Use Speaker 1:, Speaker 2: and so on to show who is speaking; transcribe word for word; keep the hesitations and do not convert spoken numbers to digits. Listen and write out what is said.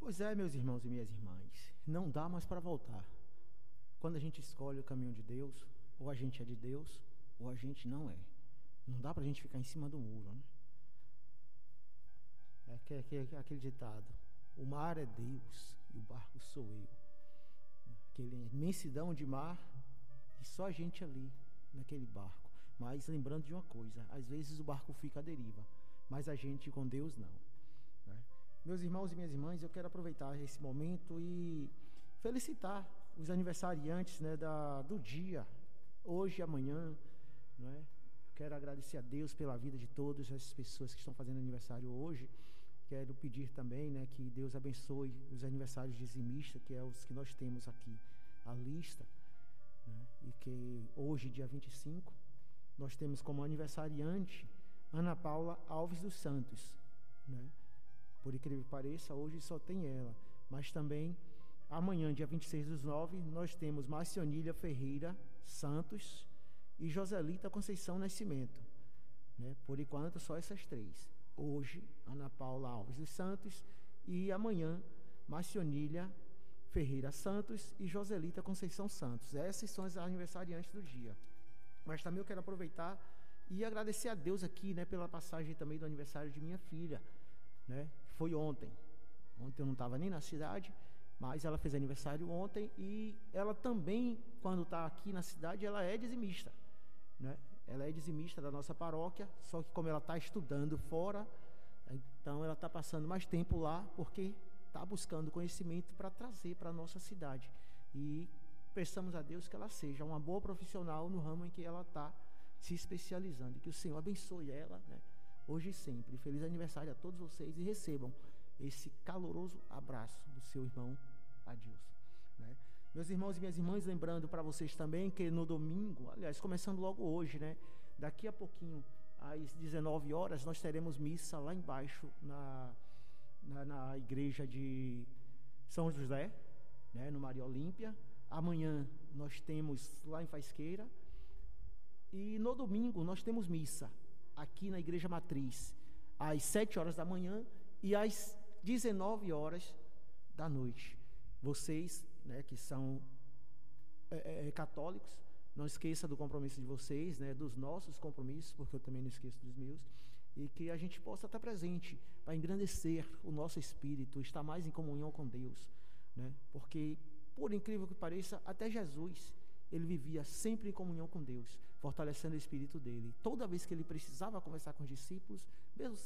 Speaker 1: Pois é, meus irmãos e minhas irmãs, não dá mais para voltar. Quando a gente escolhe o caminho de Deus, ou a gente é de Deus, ou a gente não é. Não dá para a gente ficar em cima do muro, né? É aquele, aquele, aquele ditado: o mar é Deus e o barco sou eu. Aquela imensidão de mar e só a gente ali, naquele barco. Mas lembrando de uma coisa: às vezes o barco fica à deriva, mas a gente com Deus não, né? Meus irmãos e minhas irmãs, eu quero aproveitar esse momento e felicitar os aniversariantes, né, da, do dia, hoje e amanhã, não é? Eu quero agradecer a Deus pela vida de todas as pessoas que estão fazendo aniversário hoje. Quero pedir também, né, que Deus abençoe os aniversários dizimistas, que é os que nós temos aqui, a lista, né? E que hoje, dia vinte e cinco, nós temos como aniversariante Ana Paula Alves dos Santos, né? Por incrível que pareça, hoje só tem ela. Mas também, amanhã, dia vinte e seis dos nove, nós temos Marcionília Ferreira Santos e Joselita Conceição Nascimento, né? Por enquanto, só essas três. Hoje, Ana Paula Alves dos Santos, e amanhã, Marcionília Ferreira Santos e Joselita Conceição Santos. Essas são as aniversariantes do dia. Mas também eu quero aproveitar e agradecer a Deus aqui, né, pela passagem também do aniversário de minha filha, né? Foi ontem. Ontem eu não estava nem na cidade, mas ela fez aniversário ontem e ela também, quando está aqui na cidade, ela é dizimista, né? Ela é dizimista da nossa paróquia, só que como ela está estudando fora, então ela está passando mais tempo lá, porque está buscando conhecimento para trazer para a nossa cidade. E peçamos a Deus que ela seja uma boa profissional no ramo em que ela está se especializando, e que o Senhor abençoe ela, né, hoje e sempre. Feliz aniversário a todos vocês e recebam esse caloroso abraço do seu irmão Adilson, né? Meus irmãos e minhas irmãs, lembrando para vocês também que no domingo, aliás, começando logo hoje, né, daqui a pouquinho, às dezenove horas, nós teremos missa lá embaixo, na, na, na igreja de São José, né, no Maria Olímpia. Amanhã nós temos lá em Faisqueira. E no domingo nós temos missa aqui na Igreja Matriz, às sete horas da manhã e às dezenove horas da noite. Vocês, né, que são é, é, católicos, não esqueça do compromisso de vocês, né, dos nossos compromissos, porque eu também não esqueço dos meus, e que a gente possa estar presente para engrandecer o nosso espírito, estar mais em comunhão com Deus, né? Porque, por incrível que pareça, até Jesus, ele vivia sempre em comunhão com Deus, fortalecendo o espírito dele. Toda vez que ele precisava conversar com os discípulos, mesmo